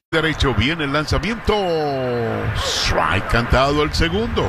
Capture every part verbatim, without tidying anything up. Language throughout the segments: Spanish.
Derecho, viene el lanzamiento. Strike cantado el segundo.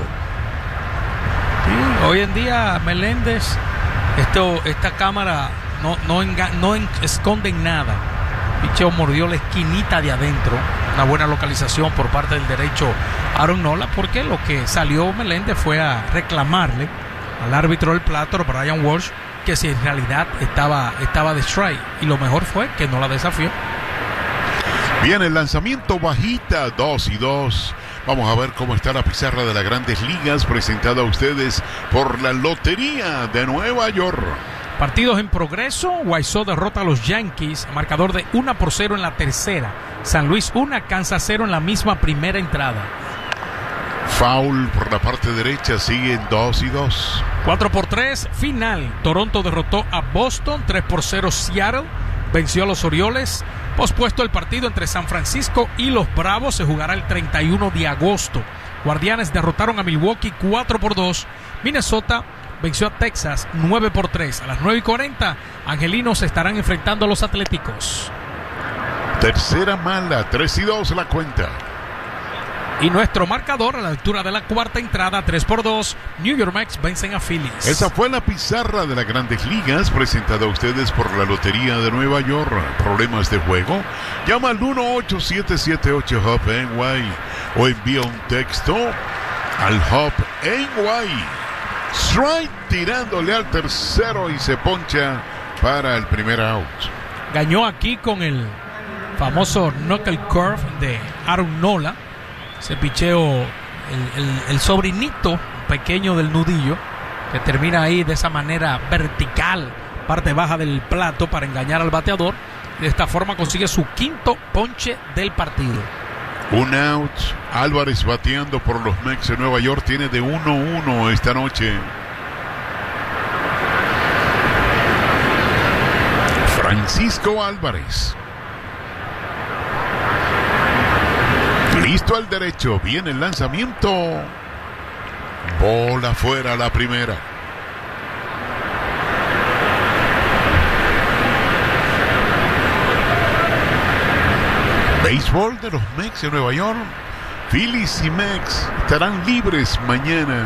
Sí, hoy en día Meléndez, esto, esta cámara no, no, enga, no en, esconden nada. Picheo mordió la esquinita de adentro. Una buena localización por parte del derecho Aaron Nola, porque lo que salió Meléndez fue a reclamarle al árbitro del plato, Brian Walsh, que si en realidad estaba, estaba de strike. Y lo mejor fue que no la desafió. Viene el lanzamiento bajita, dos y dos. Vamos a ver cómo está la pizarra de las Grandes Ligas, presentada a ustedes por la Lotería de Nueva York. Partidos en progreso. White Sox derrota a los Yankees, marcador de uno por cero en la tercera. San Luis uno, Kansas cero en la misma primera entrada. Foul por la parte derecha, siguen dos y dos. cuatro por tres, final. Toronto derrotó a Boston, tres por cero Seattle. Venció a los Orioles. Pospuesto el partido entre San Francisco y los Bravos, se jugará el treinta y uno de agosto. Guardianes derrotaron a Milwaukee cuatro por dos. Minnesota venció a Texas nueve por tres. A las nueve y cuarenta, Angelinos estarán enfrentando a los Atléticos. Tercera mala, tres y dos la cuenta. Y nuestro marcador a la altura de la cuarta entrada, tres por dos, New York Mets vencen a Phillies. Esa fue la pizarra de las Grandes Ligas, presentada a ustedes por la Lotería de Nueva York. ¿Problemas de juego? Llama al uno ocho siete siete ocho H O P N Y o envía un texto al H O P N Y. Strike tirándole al tercero y se poncha para el primer out. Ganó aquí con el famoso knuckle curve de Aaron Nola. Ese picheo, el, el, el sobrinito pequeño del nudillo, que termina ahí de esa manera vertical, parte baja del plato para engañar al bateador. De esta forma consigue su quinto ponche del partido. Un out. Álvarez bateando por los Mets de Nueva York, tiene de uno uno esta noche. Francisco Álvarez. Listo al derecho, viene el lanzamiento. Bola fuera la primera. Béisbol de los Mets de Nueva York. Phillies y Mets estarán libres mañana.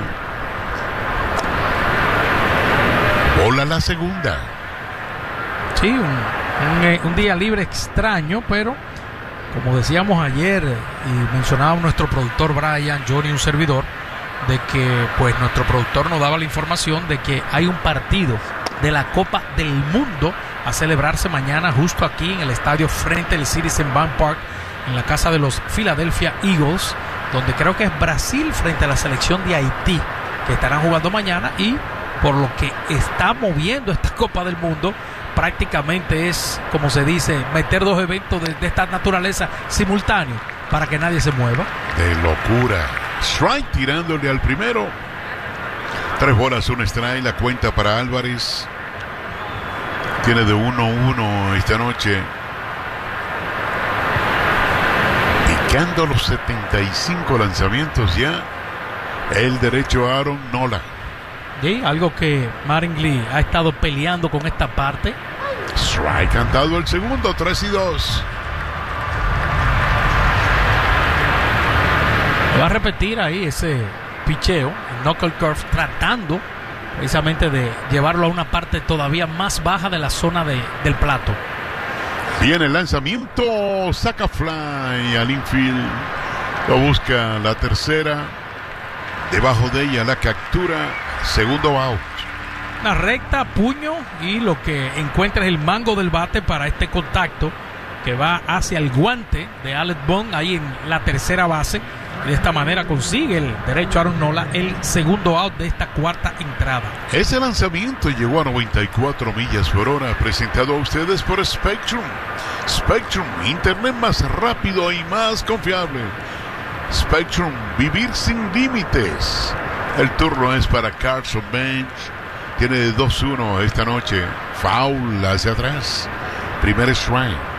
Bola la segunda. Sí, un, un, un día libre extraño, pero como decíamos ayer y mencionaba nuestro productor Brian, Johnny, un servidor, de que pues nuestro productor nos daba la información de que hay un partido de la Copa del Mundo a celebrarse mañana justo aquí en el estadio frente al Citizen Bank Park, en la casa de los Philadelphia Eagles, donde creo que es Brasil frente a la selección de Haití, que estarán jugando mañana. Y por lo que está moviendo esta Copa del Mundo, prácticamente es, como se dice, meter dos eventos de, de esta naturaleza simultáneos para que nadie se mueva. De locura. Strike tirándole al primero. Tres bolas, un strike, la cuenta para Álvarez. Tiene de uno uno esta noche. Picando los setenta y cinco lanzamientos ya. El derecho Aaron Nola. Sí, algo que Mattingly ha estado peleando con esta parte. Strike cantado el segundo, tres y dos. Va a repetir ahí ese picheo, el knuckle curve, tratando precisamente de llevarlo a una parte todavía más baja de la zona de, del plato. Viene el lanzamiento, saca fly al infield. Lo busca la tercera. Debajo de ella la captura. Segundo out. Una recta, puño, y lo que encuentra es el mango del bate para este contacto que va hacia el guante de Alec Bohm ahí en la tercera base. Y de esta manera consigue el derecho Aaron Nola el segundo out de esta cuarta entrada. Ese lanzamiento llegó a noventa y cuatro millas por hora, presentado a ustedes por Spectrum. Spectrum, internet más rápido y más confiable. Spectrum, vivir sin límites. El turno es para Carson Bench. Tiene dos uno esta noche. Foul hacia atrás. Primer strike.